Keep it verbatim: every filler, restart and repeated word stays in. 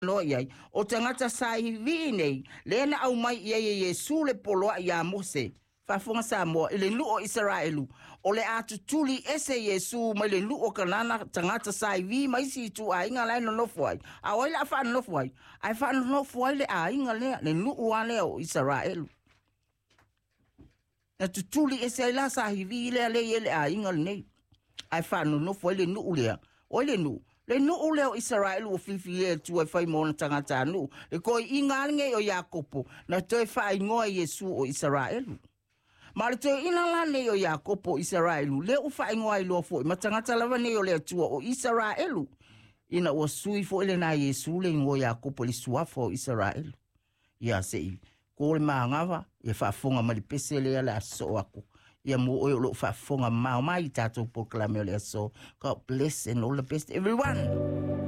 no iai o tangata sai vi nei le na au mai ia ia Yesu le polo ia Mose fa fonga sa mo le lu o Israelu o le atu tuli ese Yesu mai le lu o kanana tangata sai vi mai si tu a inga lai no no foi a oi la fa no foi ai fa no foi le a inga le le lu o ale o Israelu na tu tuli ese la sai vi le le le a inga nei ai fa no no foi le nu le o le nu le nu o leo Israel o fifi e tu e fai mona tangata nu. Le koi inga nge o Yakopo na toi fai ngoa Yesu o Israel. Ma le toi ina la ne o Yakopo Israel. Le u fai ngoa i loa fo. Ma tangata lava ne o leo tua o Israel. Ina o sui fo ele na Yesu le ngoa Yakopo li suafo o Israel. Ia se i. Ko le maangava e fa fonga ma li pese le ala so ako. Ia mo o lo fa fonga ma mai tato proclame le so. God bless and all the best everyone.